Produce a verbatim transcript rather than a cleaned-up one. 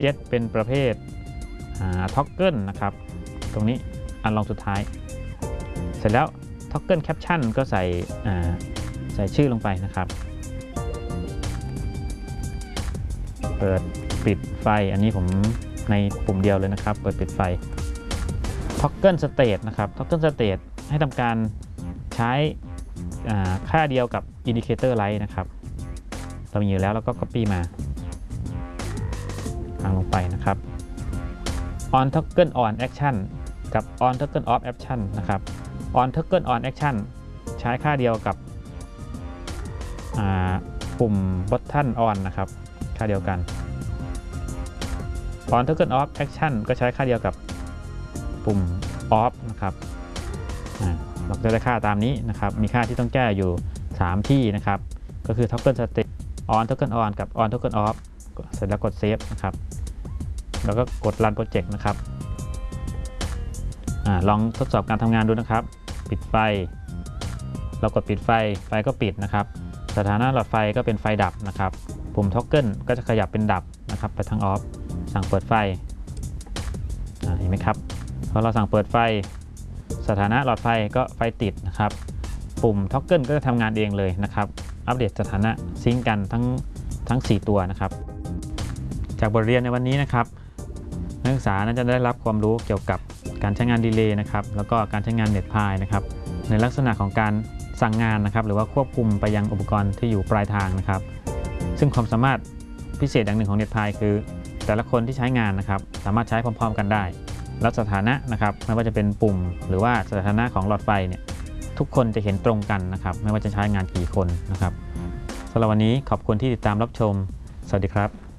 เอสเป็นประเภทท็อกเกิลนะครับตรงนี้อันรองสุดท้ายเสร็จแล้วท็อกเกิลแคปชั่นก็ใส่ใส่ชื่อลงไปนะครับเปิดปิดไฟอันนี้ผมในปุ่มเดียวเลยนะครับเปิดปิดไฟท็อกเกิลสเตทนะครับท็อกเกิลสเตทให้ทำการใช้ค่าเดียวกับอินดิเคเตอร์ไลท์นะครับเรามีอยู่แล้วแล้วก็ Copy มาทางลงไปนะครับ on toggle on action กับ on toggle off action นะครับ on toggle on action ใช้ค่าเดียวกับปุ่ม button on นะครับค่าเดียวกัน on toggle off action ก็ใช้ค่าเดียวกับปุ่ม off นะครับเราจะได้ค่าตามนี้นะครับมีค่าที่ต้องแก้อยู่สามที่นะครับก็คือ toggle state on toggle on กับ on toggle off เสร็จแล้วกด save นะครับแล้วก็กด run project นะครับอลองทดสอบการทำงานดูนะครับปิดไฟเรากดปิดไฟไฟก็ปิดนะครับสถานะหลอดไฟก็เป็นไฟดับนะครับปุ่ม toggle ก็จะขยับเป็นดับนะครับไปทาง off สั่งเปิดไฟเห็นไหมครับพอเราสั่งเปิดไฟสถานะหลอดไฟก็ไฟติดนะครับปุ่ม toggle ก็จะทำงานเองเลยนะครับอัปเดตสถานะซิงก์กันทั้งทั้งสี่ตัวนะครับจากบทเรียนในวันนี้นะครับนักศึกษาน่าจะได้รับความรู้เกี่ยวกับการใช้งานดีเลย์นะครับแล้วก็การใช้งานเน็ตพายนะครับในลักษณะของการสั่งงานนะครับหรือว่าควบคุมไปยังอุปกรณ์ที่อยู่ปลายทางนะครับซึ่งความสามารถพิเศษอย่างหนึ่งของเน็ตพายคือแต่ละคนที่ใช้งานนะครับสามารถใช้พร้อมๆกันได้แล้วสถานะนะครับไม่ว่าจะเป็นปุ่มหรือว่าสถานะของหลอดไฟเนี่ยทุกคนจะเห็นตรงกันนะครับไม่ว่าจะใช้งานกี่คนนะครับสำหรับวันนี้ขอบคุณที่ติดตามรับชมสวัสดีครับ